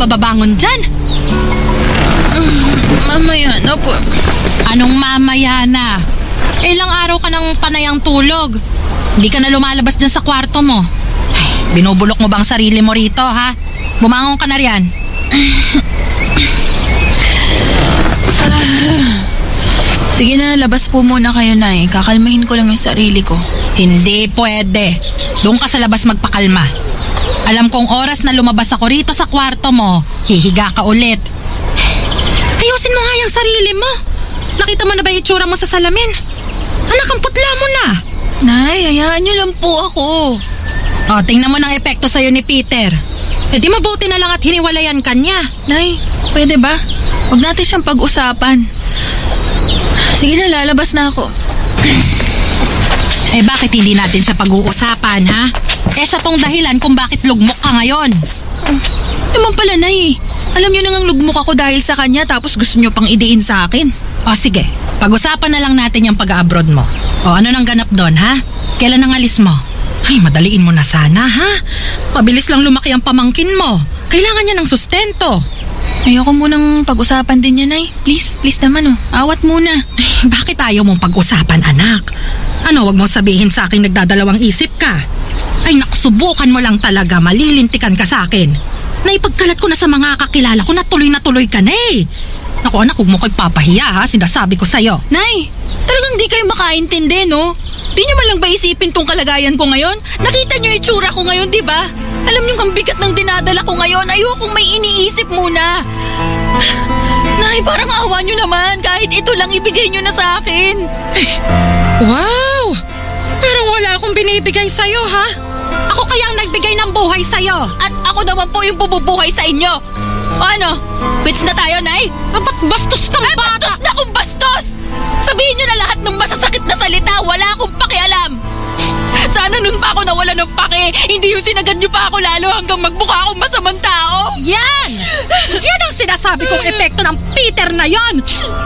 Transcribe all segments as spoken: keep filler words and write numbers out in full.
mababangon dyan. Mamaya na po. Anong mamaya na? Ilang araw ka ng panayang tulog. Hindi ka na lumalabas dyan sa kwarto mo. Ay, binubulok mo bang sarili mo rito, ha? Bumangon ka na riyan. Sige na, labas po muna kayo, Nay. Kakalmahin ko lang yung sarili ko. Hindi pwede. Doon ka sa labas magpakalma. Alam kong oras na lumabas ako rito sa kwarto mo, hihiga ka ulit. Ayusin mo nga yung sarili mo. Nakita mo na ba yung itsura mo sa salamin? Anak, ang putla mo na. Nay, hayaan niyo lang po ako. O, tingnan mo ng epekto sa'yo ni Peter. Eh di mabuti na lang at hiniwalayan ka niya. Nay, pwede ba? Huwag natin siyang pag-usapan. Sige na, lalabas na ako. Eh bakit hindi natin siya pag-uusapan, ha? Eh siya tong dahilan kung bakit lugmok ka ngayon. Uh, naman pala, Nay. Alam niyo nang lugmok ako dahil sa kanya tapos gusto niyo pang idiin sa akin. O sige, pag-usapan na lang natin yung pag-abroad mo. O ano nang ganap doon, ha? Kailan ang alis mo? Ay, madaliin mo na sana, ha? Mabilis lang lumaki ang pamangkin mo. Kailangan niya ng sustento. Ayoko munang pag-usapan din niya, Nay. Please, please naman, oh. Awat muna. Ay, bakit ayaw mong pag-usapan, anak? Ano, wag mong sabihin sa akin nagdadalawang isip ka. Ay, naksubukan mo lang talaga. Malilintikan ka sa akin. Naipagkalat ko na sa mga kakilala ko na tuloy na tuloy ka na eh. Naku anak, huwag mo ko'y papahiya, ha? Sinasabi ko sa'yo. Nay, talagang di kayo makaintindi, no? Di niyo man lang ba isipin tong kalagayan ko ngayon? Nakita niyo yung itsura ko ngayon, di ba? Alam niyo ang bigat ng dinadala ko ngayon. Ayokong may iniisip muna. Nay, parang awa niyo naman. Kahit ito lang ibigay niyo na sa akin. Eh, wow! Parang wala akong binibigay sa'yo, ha? Ako kaya ang nagbigay ng buhay sa'yo. At ako naman po yung bububuhay sa inyo. O ano? Quits na tayo, Nay? Ba't bastos kang Ay, bata? bastos na kung bastos! Sabihin niyo na lahat ng masasakit na salita. Wala akong pakialam. Sana nun pa ako nawala ng pake. Hindi yung sinagad niyo pa ako lalo hanggang magmukha akong masamang tao. Yan! Yan ang sinasabi kong epekto ng Peter na yon.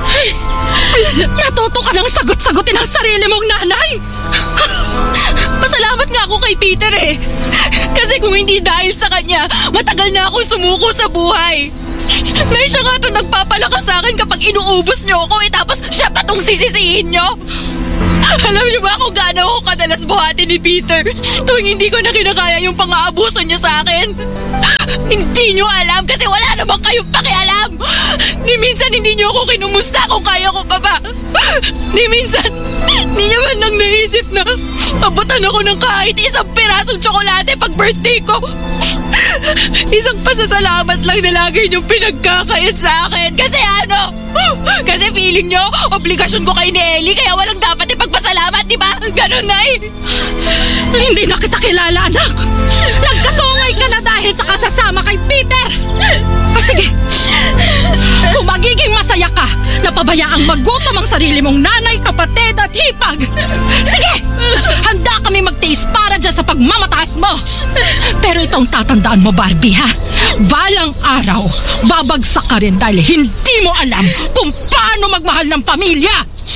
Natuto ka ng sagot-sagutin ang sarili mong nanay. Pasalamat nga ako kay Peter eh. Kasi kung hindi dahil sa kanya, matagal na ako sumuko sa buhay. Nay, siya nga ito nagpapalakas sa akin kapag inuubos niyo ako eh, tapos siya pa tong sisisihin niyo. Alam niyo ba kung gaano ako kadalas buhati ni Peter tuwing hindi ko na kinakaya yung pang-aabuso niyo sa akin? Hindi niyo alam kasi wala namang kayong pakialam. Ni minsan hindi niyo ako kinumusta kung kaya ko pa ba. Ni minsan, hindi niyo man lang naisip na abutan ako ng kahit isang pirasong tsokolate pag birthday ko. Isang pasasalamat lang na lagi niyong pinagkakayat sa akin. Kasi ano? Kasi feeling niyo, obligasyon ko kay ni Ellie kaya walang dapat ipagpasalamat, di ba? Ganon, Nay. Hindi na kita kilala, anak. Nagkasungay ka na dahil sa kasasama kay Peter. O sige, kung magiging masaya ka, napabayaang magutom ang sarili mong nanay, kapatid at hipag. Sige, handa kami magtiis para dyan sa pagmamataas mo. Pero itong tatandaan mo, Barbie, ha? Balang araw, babagsak ka rin dahil hindi mo alam kung paano magmahal ng pamilya.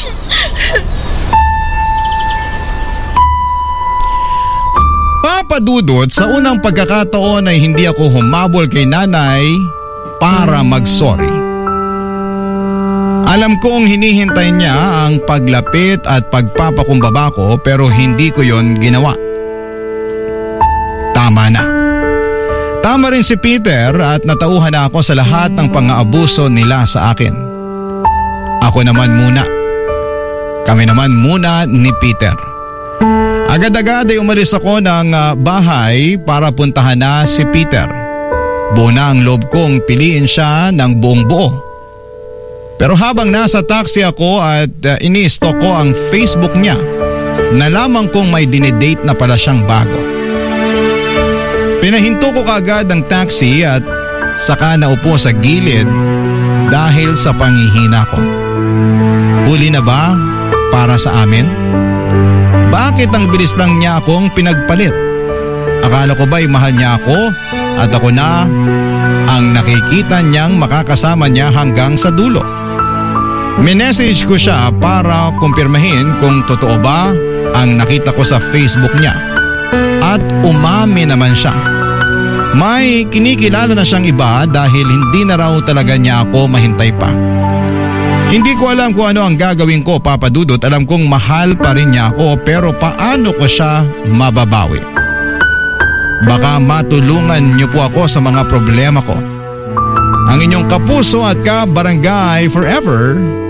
Papadudot, sa unang pagkakataon ay hindi ako humabol kay nanay para mag-sorry. Alam kong hinihintay niya ang paglapit at pagpapakumbaba ko pero hindi ko yon ginawa. Tama na. Tama rin si Peter at natauhan na ako sa lahat ng pang-aabuso nila sa akin. Ako naman muna. Kami naman muna ni Peter. Agad-agad ay umalis ako ng uh, bahay para puntahan na si Peter. Buo na ang loob kong piliin siya ng buong buo. Pero habang nasa taxi ako at uh, ini-stalk ko ang Facebook niya, nalaman kong may dinidate na pala siyang bago. Pinahinto ko kaagad ang taxi at saka naupo sa gilid dahil sa panghihina ko. Huli na ba para sa amin? Bakit ang bilis lang niya akong pinagpalit? Akala ko ba'y mahal niya ako at ako na ang nakikita niyang makakasama niya hanggang sa dulo? Minessage ko siya para kumpirmahin kung totoo ba ang nakita ko sa Facebook niya. At umami naman siya. May kinikilala na siyang iba dahil hindi na raw talaga niya ako mahintay pa. Hindi ko alam kung ano ang gagawin ko, Papa Dudut. Alam kong mahal pa rin niya ako, pero paano ko siya mababawi? Baka matulungan niyo po ako sa mga problema ko. Ang inyong kapuso at ka-barangay forever,